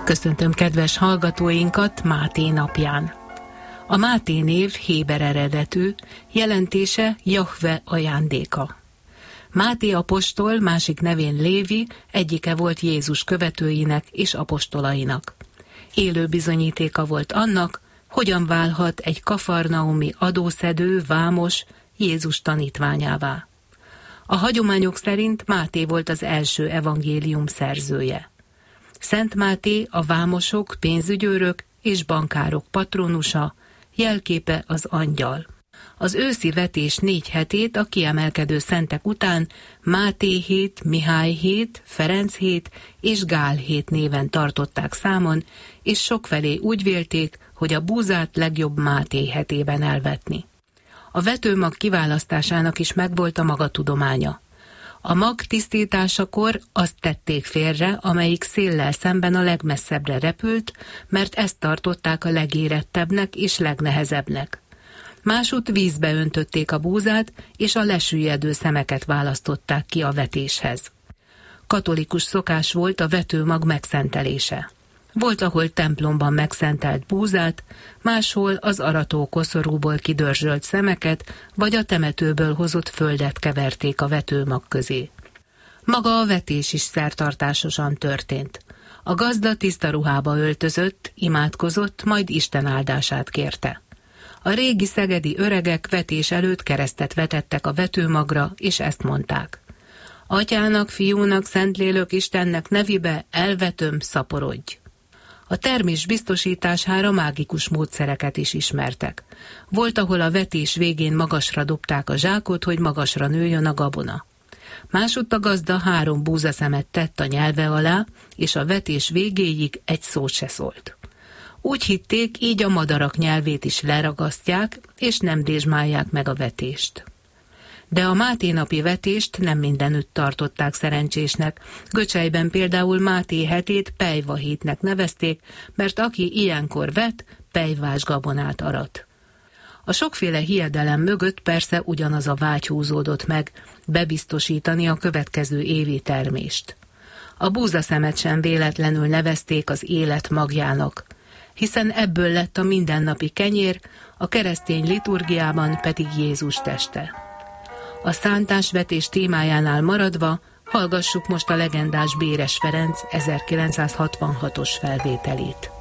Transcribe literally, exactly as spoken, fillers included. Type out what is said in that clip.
Köszöntöm kedves hallgatóinkat Máté napján. A Máté név héber eredetű, jelentése Jahve ajándéka. Máté apostol, másik nevén Lévi, egyike volt Jézus követőinek és apostolainak. Élő bizonyítéka volt annak, hogyan válhat egy kafarnaumi adószedő, vámos Jézus tanítványává. A hagyományok szerint Máté volt az első evangélium szerzője. Szent Máté a vámosok, pénzügyőrök és bankárok patronusa, jelképe az angyal. Az őszi vetés négy hetét a kiemelkedő szentek után Máté hét, Mihály hét, Ferenc hét és Gál hét néven tartották számon, és sokfelé úgy vélték, hogy a búzát legjobb Máté hetében elvetni. A vetőmag kiválasztásának is megvolt a maga tudománya. A mag tisztításakor azt tették félre, amelyik széllel szemben a legmesszebbre repült, mert ezt tartották a legérettebbnek és legnehezebbnek. Másút vízbe öntötték a búzát, és a lesüllyedő szemeket választották ki a vetéshez. Katolikus szokás volt a vetőmag megszentelése. Volt, ahol templomban megszentelt búzát, máshol az arató koszorúból kidörzsölt szemeket, vagy a temetőből hozott földet keverték a vetőmag közé. Maga a vetés is szertartásosan történt. A gazda tiszta ruhába öltözött, imádkozott, majd Isten áldását kérte. A régi szegedi öregek vetés előtt keresztet vetettek a vetőmagra, és ezt mondták: Atyának, Fiúnak, Szentlélök Istennek nevibe elvetöm, szaporodj! A termés biztosítására mágikus módszereket is ismertek. Volt, ahol a vetés végén magasra dobták a zsákot, hogy magasra nőjön a gabona. Másutt a gazda három búzaszemet tett a nyelve alá, és a vetés végéig egy szót se szólt. Úgy hitték, így a madarak nyelvét is leragasztják, és nem dézsmálják meg a vetést. De a Máté napi vetést nem mindenütt tartották szerencsésnek. Göcselyben például Máté hetét pejva hétnek nevezték, mert aki ilyenkor vet, pejvás gabonát arat. A sokféle hiedelem mögött persze ugyanaz a vágy húzódott meg, bebiztosítani a következő évi termést. A búzaszemet sem véletlenül nevezték az élet magjának, hiszen ebből lett a mindennapi kenyér, a keresztény liturgiában pedig Jézus teste. A szántásvetés témájánál maradva hallgassuk most a legendás Béres Ferenc ezerkilencszázhatvanhatos felvételét.